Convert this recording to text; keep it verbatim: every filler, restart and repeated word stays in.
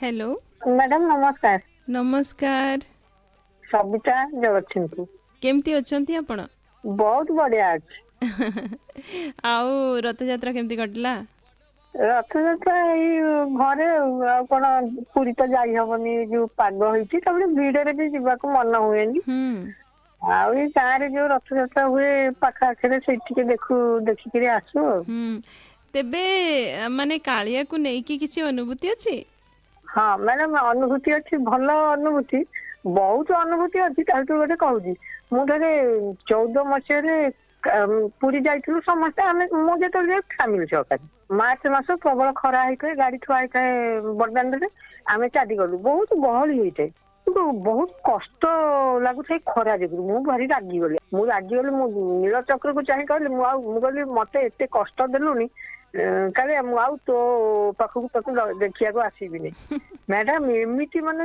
Hello madam नमस्कार। नमस्कार सबिता जगतसिंहपुर। केमती अछंती आपण बहुत बढ़िया अच्छे। आउ रथ यात्रा केमती कटला रथयात्रा एई घरे आ कौन पुरी तो जाई हबनी जो पाग होइछि तबले भिड़े भी जीवाको मन हुएनी। हम्म आउ ई गाँव जो रथयात्रा हुए पाखा आखरे से देखू देखिक आसू। हम्म तेबे माने कालिया को नेकी किछि अनुभूति अछि हाँ मैडम अनुभूति अच्छी भल अनुभूति बहुत अनुभूति अच्छी गोटे कहूँ मुझे चौदह मसीह पुरी जाइलु समस्ते आम मुझे फैमिली सहकारी मार्च मस प्रबल खरा होता गाड़ी थुआ होता है बरदान आम चाली गलु बहुत गहली होता है कि बहुत कष्ट लगुता खरा जो मुझे भारी रागिगली मुझे रागिगली नील चक्र को चाह कहली मुझे मत एत कष्ट देलुनी काले मु आउ तो पाखक देखिया आसबिनी मैडम एमती मान